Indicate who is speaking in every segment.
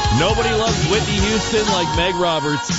Speaker 1: Nobody loves Whitney Houston like Meg Roberts.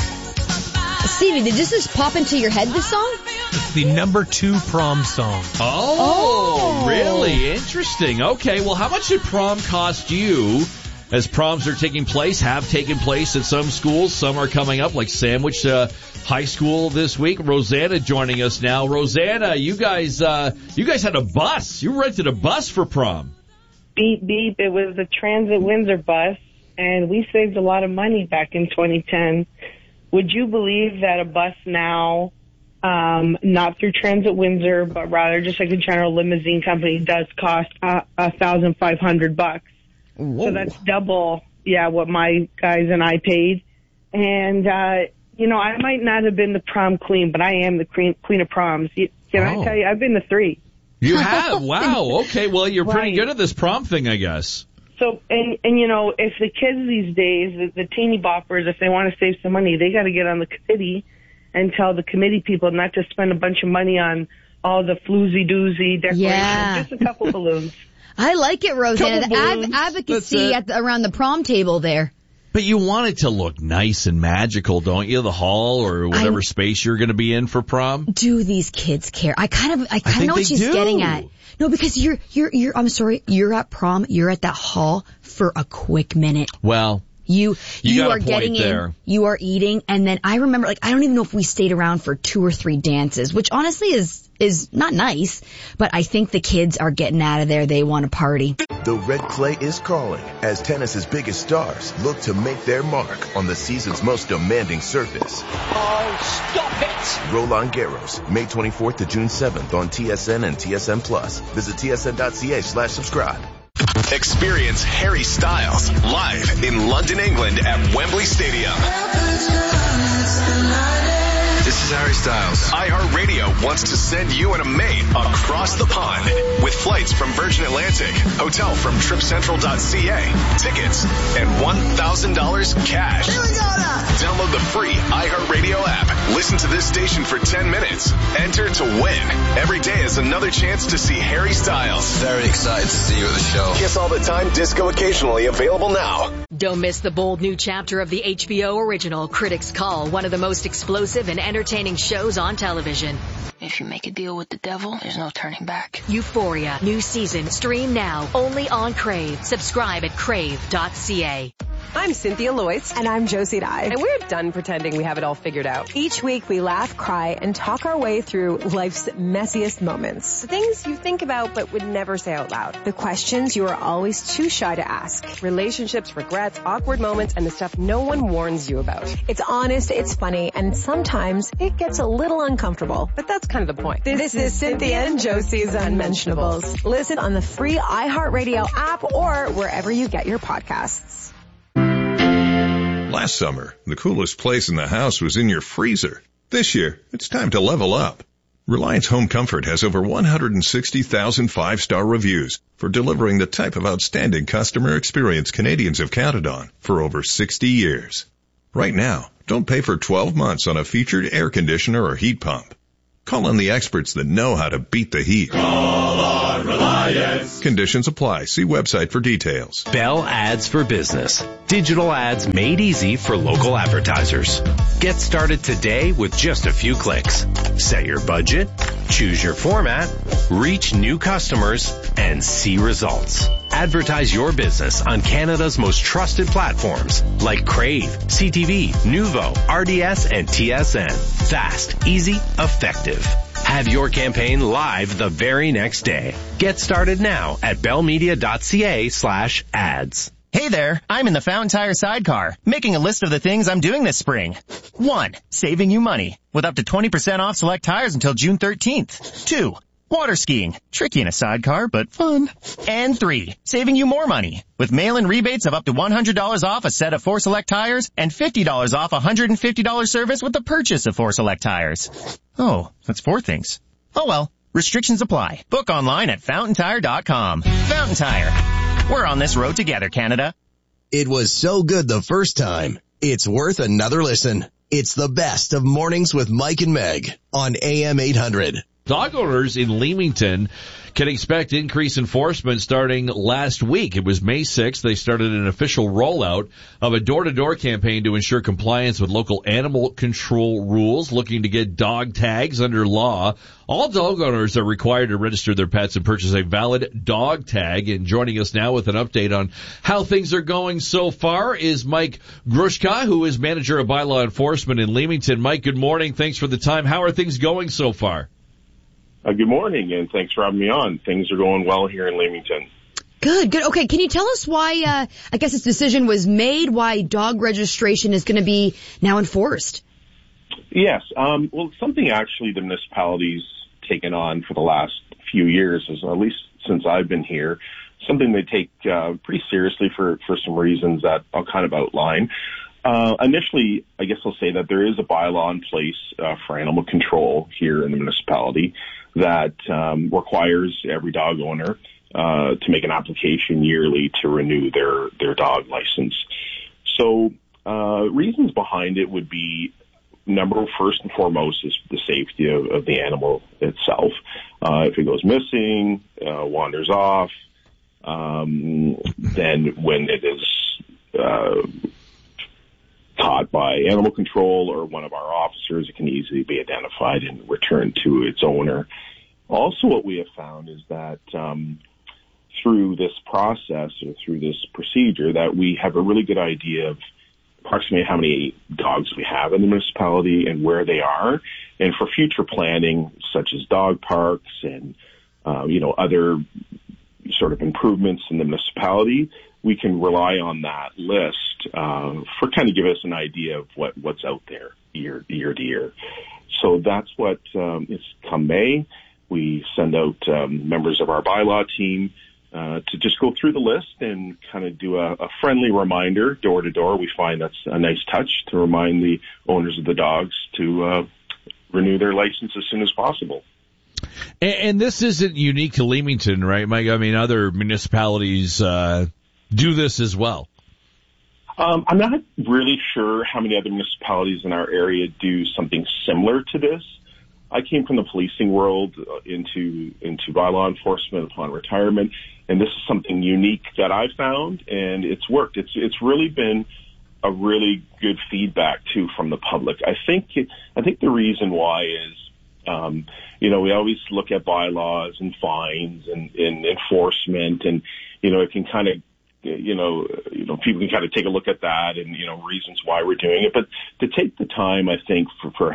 Speaker 2: Stevie, did this just pop into your head, this song?
Speaker 3: It's the number 2 prom song.
Speaker 1: Oh, really? Interesting. Okay, well, how much did prom cost you as proms are taking place, have taken place at some schools? Some are coming up, like Sandwich High School this week. Rosanna joining us now. Rosanna, you guys had a bus. You rented a bus for prom.
Speaker 4: Beep, beep. It was the Transit Windsor bus, and we saved a lot of money back in 2010. Would you believe that a bus now, not through Transit Windsor, but rather just like a general limousine company, does cost $1,500? So that's double, what my guys and I paid. And, I might not have been the prom queen, but I am the queen of proms. Can I tell you, I've been to 3.
Speaker 1: You have? Wow. Okay, well, you're pretty good at this prom thing, I guess. So, and if the kids these days, the teeny boppers, if they want to save some money, they got to get on the committee and tell the committee people not to spend a bunch of money on all the floozy-doozy decorations, just a couple balloons.
Speaker 2: I like it, Rosanna. The advocacy around the prom table there.
Speaker 1: But you want it to look nice and magical, don't you? The hall or whatever space you're going to be in for prom.
Speaker 2: Do these kids care? I kind of know what she's getting at. No, because you're I'm sorry, you're at prom, you're at that hall for a quick minute.
Speaker 1: Well,
Speaker 2: you are getting in, you are eating, and then I remember, I don't even know if we stayed around for 2 or 3 dances, which honestly is not nice, but I think the kids are getting out of there. They want to party.
Speaker 5: The red clay is calling as tennis's biggest stars look to make their mark on the season's most demanding surface.
Speaker 6: Oh, stop it!
Speaker 5: Roland Garros, May 24th to June 7th on TSN and TSN Plus. Visit tsn.ca/subscribe.
Speaker 7: Experience Harry Styles live in London, England at Wembley Stadium. This is Harry Styles. iHeartRadio wants to send you and a mate across the pond with flights from Virgin Atlantic, hotel from TripCentral.ca, tickets, and $1,000 cash. Here we go now. Download the free iHeartRadio app. Listen to this station for 10 minutes. Enter to win. Every day is another chance to see Harry Styles.
Speaker 8: Very excited to see you at the show.
Speaker 7: Kiss All the Time Disco occasionally available now.
Speaker 9: Don't miss the bold new chapter of the HBO original Critics Call, one of the most explosive and entertaining shows on television.
Speaker 10: If you make a deal with the devil, there's no turning back.
Speaker 9: Euphoria, new season, stream now, only on Crave. Subscribe at crave.ca.
Speaker 11: I'm Cynthia Loyce.
Speaker 12: And I'm Josie Dye.
Speaker 11: And we're done pretending we have it all figured out.
Speaker 12: Each week we laugh, cry, and talk our way through life's messiest moments.
Speaker 11: The things you think about but would never say out loud.
Speaker 12: The questions you are always too shy to ask.
Speaker 11: Relationships, regrets, awkward moments, and the stuff no one warns you about.
Speaker 12: It's honest, it's funny, and sometimes it gets a little uncomfortable.
Speaker 11: But that's kind of the point.
Speaker 12: This is Cynthia and Josie's Unmentionables. Listen on the free iHeartRadio app or wherever you get your podcasts.
Speaker 13: Last summer, the coolest place in the house was in your freezer. This year, it's time to level up. Reliance Home Comfort has over 160,000 5-star reviews for delivering the type of outstanding customer experience Canadians have counted on for over 60 years. Right now, don't pay for 12 months on a featured air conditioner or heat pump. Call on the experts that know how to beat the heat.
Speaker 14: Call on Reliance.
Speaker 13: Conditions apply. See website for details.
Speaker 15: Bell Ads for Business. Digital ads made easy for local advertisers. Get started today with just a few clicks. Set your budget, choose your format, reach new customers, and see results. Advertise your business on Canada's most trusted platforms like Crave, CTV, Nuvo, RDS, and TSN. Fast, easy, effective. Have your campaign live the very next day. Get started now at bellmedia.ca/ads.
Speaker 16: Hey there, I'm in the Fountain Tire sidecar, making a list of the things I'm doing this spring. 1. Saving you money, with up to 20% off select tires until June 13th. 2. Water skiing, tricky in a sidecar, but fun. And 3. Saving you more money, with mail-in rebates of up to $100 off a set of 4 select tires and $50 off a $150 service with the purchase of 4 select tires. Oh, that's 4 things. Oh well, restrictions apply. Book online at fountaintire.com. Fountain Tire. We're on this road together, Canada.
Speaker 17: It was so good the first time, it's worth another listen. It's the best of Mornings with Mike and Meg on AM 800.
Speaker 1: dog owners in Leamington can expect increased enforcement starting last week. It was May 6th. They started an official rollout of a door-to-door campaign to ensure compliance with local animal control rules, looking to get dog tags under law. All dog owners are required to register their pets and purchase a valid dog tag. And joining us now with an update on how things are going so far is Mike Grushka, who is manager of bylaw enforcement in Leamington. Mike, good morning. Thanks for the time. How are things going so far?
Speaker 18: Good morning, and thanks for having me on. Things are going well here in Leamington.
Speaker 2: Good. Okay, can you tell us why, I guess this decision was made, why dog registration is going to be now enforced?
Speaker 18: Yes. Well, something actually the municipality's taken on for the last few years, at least since I've been here, something they take pretty seriously for some reasons that I'll kind of outline. Initially, I guess I'll say that there is a bylaw in place for animal control here in the municipality that requires every dog owner to make an application yearly to renew their dog license. So reasons behind it would be, first and foremost, is the safety of the animal itself. If it goes missing, wanders off, then when it is caught by animal control or one of our officers, it can easily be identified and returned to its owner. Also, what we have found is that through this process or through this procedure, that we have a really good idea of approximately how many dogs we have in the municipality and where they are. And for future planning, such as dog parks and, other sort of improvements in the municipality, we can rely on that list for kind of give us an idea of what's out there year to year. So that's what it's come May. We send out members of our bylaw team to just go through the list and kind of do a friendly reminder door to door. We find that's a nice touch to remind the owners of the dogs to renew their license as soon as possible.
Speaker 1: And this isn't unique to Leamington, right, Mike? I mean, other municipalities do this as well.
Speaker 18: I'm not really sure how many other municipalities in our area do something similar to this. I came from the policing world into bylaw enforcement upon retirement, and this is something unique that I found, and it's worked. It's really been a really good feedback too from the public. I think the reason why is, we always look at bylaws and fines and enforcement, and it can kind of people can kind of take a look at that and, reasons why we're doing it. But to take the time, I think,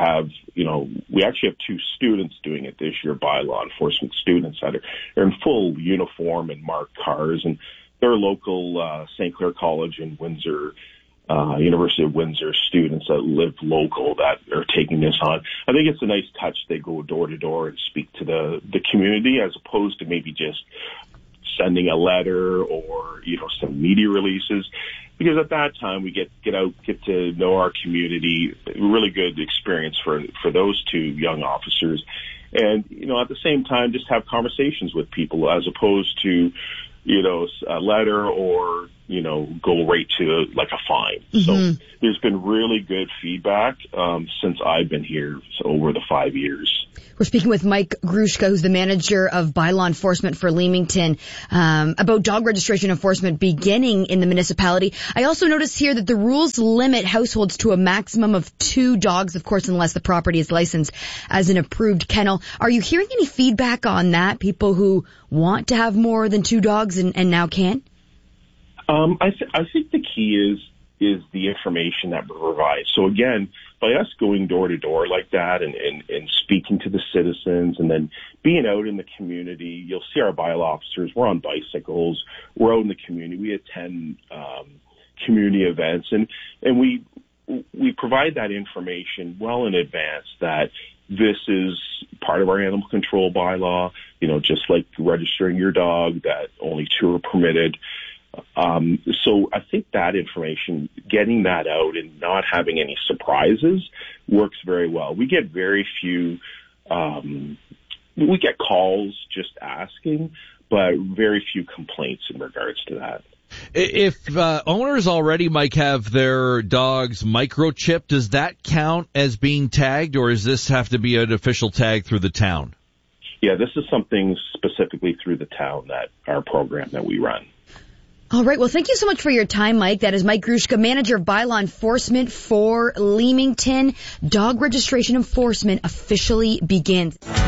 Speaker 18: we actually have 2 students doing it this year, bylaw enforcement students that are in full uniform and marked cars, and they're local St. Clair College and Windsor, University of Windsor students that live local that are taking this on. I think it's a nice touch. They go door to door and speak to the community as opposed to maybe just sending a letter or, some media releases, because at that time we get to know our community. Really good experience for those 2 young officers. And, at the same time, just have conversations with people as opposed to, a letter or, go right to like a fine. Mm-hmm. So there's been really good feedback since I've been here over the 5 years.
Speaker 2: We're speaking with Mike Grushka, who's the manager of bylaw enforcement for Leamington, about dog registration enforcement beginning in the municipality. I also noticed here that the rules limit households to a maximum of 2 dogs, of course, unless the property is licensed as an approved kennel. Are you hearing any feedback on that? People who want to have more than 2 dogs and now can't?
Speaker 18: I think the key is the information that we provide. So again, by us going door to door like that and speaking to the citizens and then being out in the community, you'll see our bylaw officers. We're on bicycles. We're out in the community. We attend community events and we provide that information well in advance that this is part of our animal control bylaw, just like registering your dog, that only 2 are permitted. So I think that information, getting that out and not having any surprises works very well. We get very few, we get calls just asking, but very few complaints in regards to that.
Speaker 1: If owners already might have their dogs microchipped, does that count as being tagged, or does this have to be an official tag through the town?
Speaker 18: yeah, this is something specifically through the town, that our program that we run.
Speaker 2: All right. Well, thank you so much for your time, Mike. That is Mike Grushka, Manager of Bylaw Enforcement for Leamington. Dog registration enforcement officially begins.